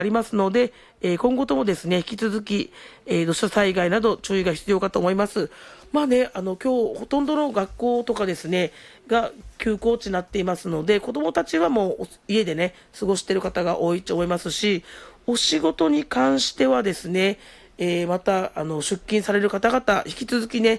ありますので、今後ともですね、引き続き、土砂災害など注意が必要かと思います。まあね、今日ほとんどの学校とかですね、が休校地になっていますので、子どもたちはもう家でね、過ごしている方が多いと思いますし、お仕事に関してはですね、また出勤される方々、引き続きね、